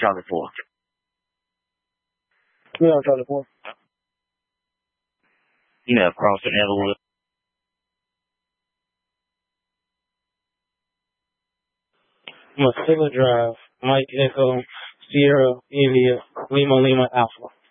Charlie 4. Yeah, Charlie 4. You have Crossing Everwood. Mozilla Drive, Mike Echo, Sierra, India, Lima Alpha.